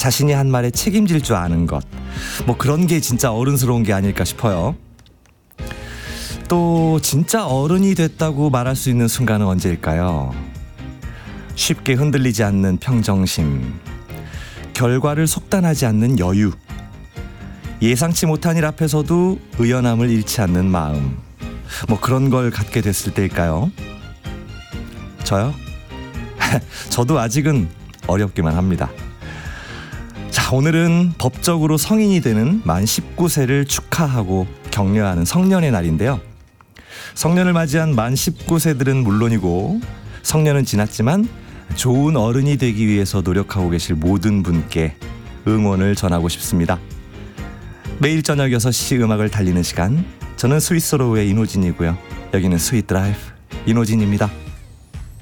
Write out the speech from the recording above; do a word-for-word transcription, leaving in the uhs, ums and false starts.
자신이 한 말에 책임질 줄 아는 것, 뭐 그런 게 진짜 어른스러운 게 아닐까 싶어요. 또 진짜 어른이 됐다고 말할 수 있는 순간은 언제일까요? 쉽게 흔들리지 않는 평정심, 결과를 속단하지 않는 여유, 예상치 못한 일 앞에서도 의연함을 잃지 않는 마음, 뭐 그런 걸 갖게 됐을 때일까요? 저요? 저도 아직은 어렵기만 합니다. 자, 오늘은 법적으로 성인이 되는 만 십구 세를 축하하고 격려하는 성년의 날인데요. 성년을 맞이한 만 십구 세들은 물론이고 성년은 지났지만 좋은 어른이 되기 위해서 노력하고 계실 모든 분께 응원을 전하고 싶습니다. 매일 저녁 여섯 시 음악을 달리는 시간, 저는 스위스로우의 이노진이고요. 여기는 스윗 드라이브 이노진입니다.